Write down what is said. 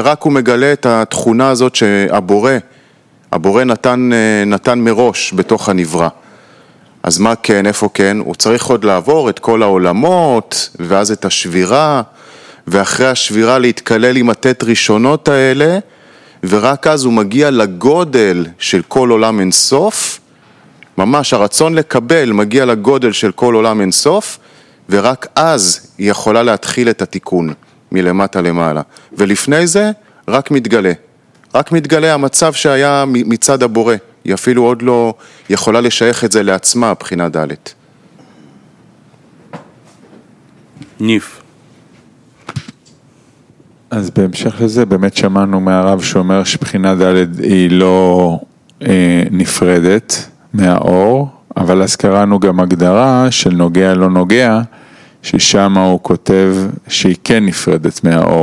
ורק הוא מגלה את התכונה הזאת שהבורא נתן מראש בתוך הנברא. אז מה כן, איפה כן? הוא צריך עוד לעבור את כל העולמות, ואז את השבירה, ואחרי השבירה להתקלל עם התת ראשונות האלה, ורק אז הוא מגיע לגודל של כל עולם אינסוף, ממש הרצון לקבל מגיע לגודל של כל עולם אינסוף, ורק אז היא יכולה להתחיל את התיקון מלמטה למעלה. ולפני זה רק מתגלה המצב שהיה מצד הבורא. היא אפילו עוד לא יכולה לשייך את זה לעצמה, בחינה ד'. ניף. אז בהמשך לזה באמת שמענו מהרב שאומר שבחינה ד' היא לא נפרדת מהאור, אבל אז קראנו גם הגדרה של נוגע לא נוגע, ששם הוא כותב שהיא כן נפרדת מהאור.